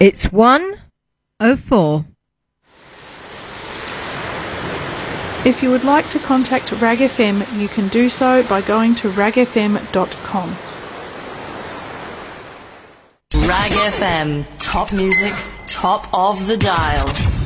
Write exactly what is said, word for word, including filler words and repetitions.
It's one oh four. If you would like to contact Rag F M, you can do so by going to rag f m dot com. Rag F M, top music, top of the dial.